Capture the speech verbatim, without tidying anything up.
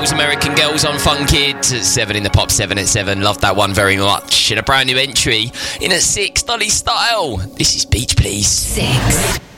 Girls, American Girls on Fun Kids at seven in the Pop, seven at seven. Love that one very much. And a brand new entry in at six, Dolly Style. This is Beach Please. Six.